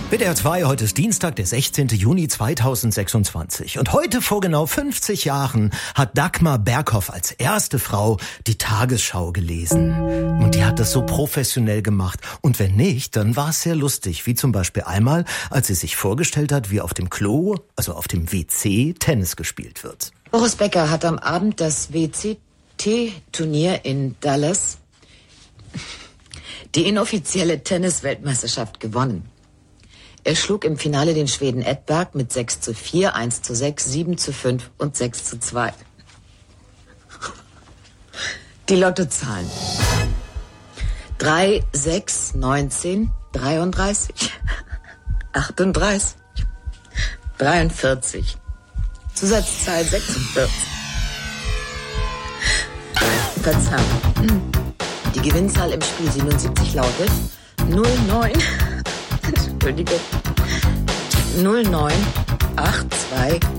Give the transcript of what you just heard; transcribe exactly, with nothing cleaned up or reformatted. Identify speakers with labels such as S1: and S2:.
S1: W D R zwei, heute ist Dienstag, der sechzehnten Juni zweitausendsechsundzwanzig. Und heute vor genau fünfzig Jahren hat Dagmar Berghoff als erste Frau die Tagesschau gelesen. Und die hat das so professionell gemacht. Und wenn nicht, dann war es sehr lustig. Wie zum Beispiel einmal, als sie sich vorgestellt hat, wie auf dem Klo, also auf dem W C, Tennis gespielt wird.
S2: Boris Becker hat am Abend das W C T-Turnier in Dallas, die inoffizielle Tennis-Weltmeisterschaft, gewonnen. Er schlug im Finale den Schweden Edberg mit sechs zu vier, eins zu sechs, sieben zu fünf und sechs zu zwei. Die Lottozahlen: drei, sechs, neunzehn, dreiunddreißig, achtunddreißig, dreiundvierzig, Zusatzzahl sechsundvierzig. Verzeihung. Die Gewinnzahl im Spiel siebenundsiebzig lautet null neun. Entschuldigung. null neun acht zwei